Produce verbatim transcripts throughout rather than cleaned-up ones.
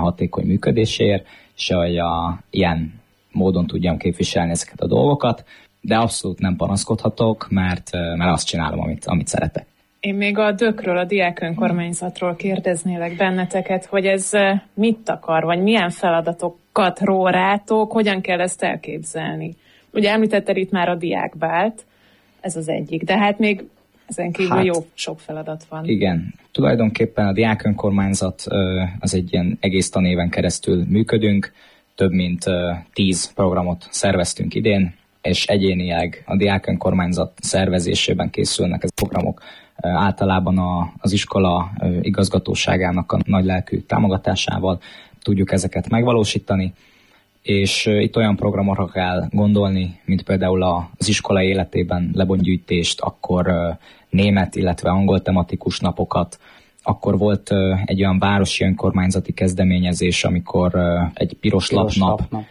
hatékony működéséért, és hogy a, ilyen módon tudjam képviselni ezeket a dolgokat, de abszolút nem panaszkodhatok, mert, mert azt csinálom, amit, amit szeretek. Én még a dökről, a diák önkormányzatról kérdeznélek benneteket, hogy ez mit akar, vagy milyen feladatokat ró rátok, hogyan kell ezt elképzelni. Ugye említetted itt már a diákbált, ez az egyik, de hát még ezen kívül hát, jó sok feladat van. Igen, tulajdonképpen a diák önkormányzat az egy ilyen egész tanéven keresztül működünk, több mint tíz programot szerveztünk idén, és egyénileg a diák önkormányzat szervezésében készülnek ezek a programok. Általában a, az iskola igazgatóságának a nagylelkű támogatásával tudjuk ezeket megvalósítani, és itt olyan programokra kell gondolni, mint például az iskola életében lebonygyűjtést, akkor német, illetve angol tematikus napokat, akkor volt egy olyan városi önkormányzati kezdeményezés, amikor egy piros, piros lapnap, lapnap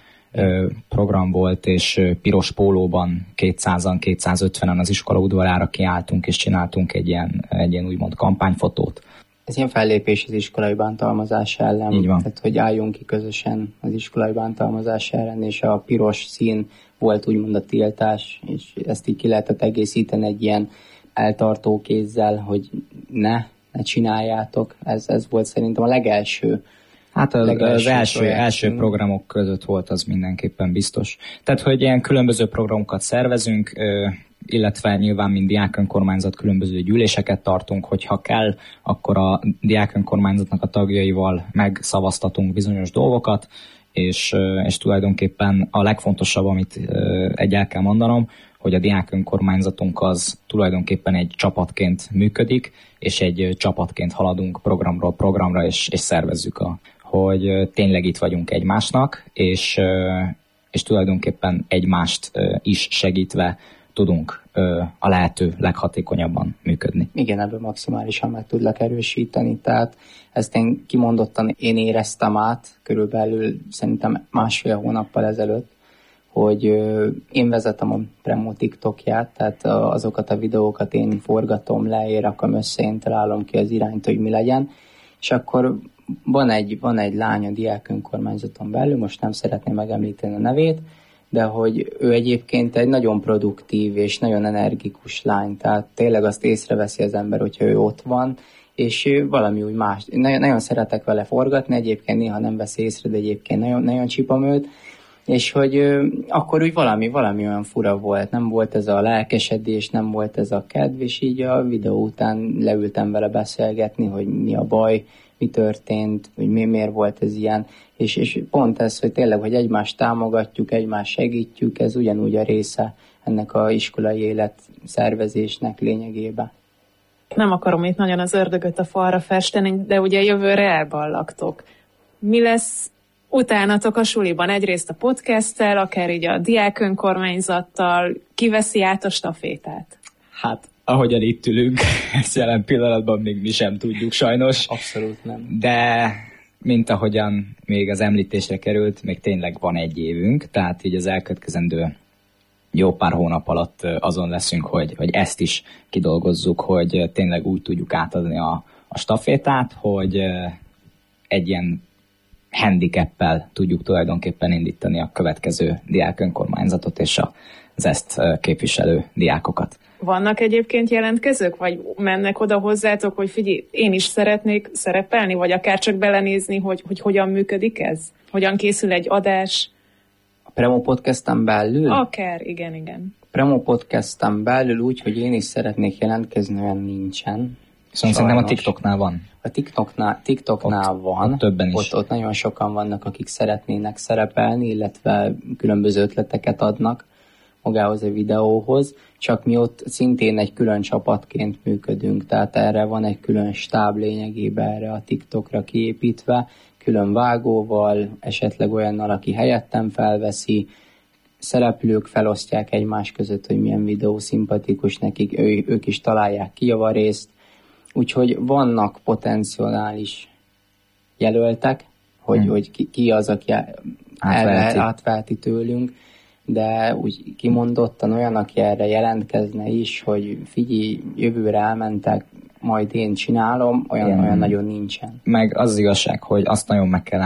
program volt, és piros pólóban kétszázan, kétszázötvenen az iskola udvarára kiálltunk, és csináltunk egy ilyen, egy ilyen úgymond kampányfotót. Ez ilyen fellépés az iskolai bántalmazás ellen. Így van. Tehát, hogy álljunk ki közösen az iskolai bántalmazás ellen, és a piros szín volt úgymond a tiltás, és ezt így ki lehetett egészíteni egy ilyen eltartó kézzel, hogy ne, ne csináljátok. Ez, ez volt szerintem a legelső. Hát az, az első, első programok között volt az mindenképpen biztos. Tehát, hogy ilyen különböző programokat szervezünk, illetve nyilván mint diák önkormányzat különböző gyűléseket tartunk, hogyha kell, akkor a diák önkormányzatnak a tagjaival megszavaztatunk bizonyos dolgokat, és, és tulajdonképpen a legfontosabb, amit egy el kell mondanom, hogy a diák önkormányzatunk az tulajdonképpen egy csapatként működik, és egy csapatként haladunk programról programra, és, és szervezzük, a, hogy tényleg itt vagyunk egymásnak, és, és tulajdonképpen egymást is segítve tudunk a lehető leghatékonyabban működni. Igen, ebből maximálisan meg tudlak erősíteni, tehát ezt én kimondottan én éreztem át, körülbelül szerintem másfél hónappal ezelőtt, hogy én vezetem a Premo TikTokját, tehát azokat a videókat én forgatom le, én rakom össze, én találom ki az irányt, hogy mi legyen, és akkor van egy, van egy lány a diák önkormányzaton belül, most nem szeretném megemlíteni a nevét, de hogy ő egyébként egy nagyon produktív és nagyon energikus lány, tehát tényleg azt észreveszi az ember, hogyha ő ott van, és ő valami úgy más. Nagyon, nagyon szeretek vele forgatni, egyébként néha nem veszi észre, de egyébként nagyon, nagyon csipam őt, és hogy ö, akkor úgy valami, valami olyan fura volt, nem volt ez a lelkesedés, nem volt ez a kedv, és így a videó után leültem vele beszélgetni, hogy mi a baj, mi történt, hogy mi, miért volt ez ilyen, és, és pont ez, hogy tényleg, hogy egymást támogatjuk, egymást segítjük, ez ugyanúgy a része ennek a iskolai élet szervezésnek lényegében. Nem akarom itt nagyon az ördögöt a falra festeni, de ugye jövőre elballagtok. Mi lesz utánatok a suliban? Egyrészt a podcasttel, akár így a diák önkormányzattal, kiveszi át a stafétát? Hát, ahogyan itt ülünk, ezt jelen pillanatban még mi sem tudjuk sajnos. Abszolút nem. De mint ahogyan még az említésre került, még tényleg van egy évünk, tehát így az elkövetkezendő jó pár hónap alatt azon leszünk, hogy, hogy ezt is kidolgozzuk, hogy tényleg úgy tudjuk átadni a, a stafétát, hogy egy ilyen handicappel tudjuk tulajdonképpen indítani a következő diák önkormányzatot és az ezt képviselő diákokat. Vannak egyébként jelentkezők, vagy mennek oda hozzátok, hogy figyelj, én is szeretnék szerepelni, vagy akár csak belenézni, hogy, hogy hogyan működik ez? Hogyan készül egy adás? A Premo Podcasten belül? Akár, igen, igen. A Premo Podcasten belül úgy, hogy én is szeretnék jelentkezni, olyan nincsen. Szóval szerintem a TikToknál van. A TikToknál, TikToknál ott, van. Ott többen is. Ott, ott nagyon sokan vannak, akik szeretnének szerepelni, illetve különböző ötleteket adnak magához a videóhoz, csak mi ott szintén egy külön csapatként működünk, tehát erre van egy külön stáb lényegében erre a TikTokra kiépítve, külön vágóval, esetleg olyannal, aki helyettem felveszi, szereplők felosztják egymás között, hogy milyen videó szimpatikus nekik, ő, ők is találják ki javarészt, úgyhogy vannak potenciális jelöltek, hogy, hmm. hogy ki, ki az, aki átverti. átverti tőlünk, de úgy kimondottan olyan, aki erre jelentkezne is, hogy figyelj, jövőre elmentek, majd én csinálom, olyan, olyan nagyon nincsen. Meg az, az igazság, hogy azt nagyon meg kell